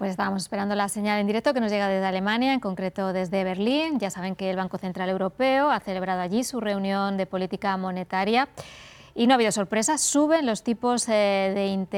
Pues estábamos esperando la señal en directo que nos llega desde Alemania, en concreto desde Berlín. Ya saben que el Banco Central Europeo ha celebrado allí su reunión de política monetaria y no ha habido sorpresas. Suben los tipos de interés.